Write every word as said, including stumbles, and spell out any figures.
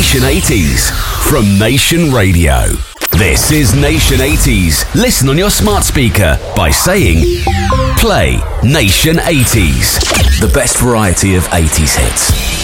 Nation eighties from Nation Radio. This is Nation eighties. Listen on your smart speaker by saying, play Nation eighties. The best variety of eighties hits.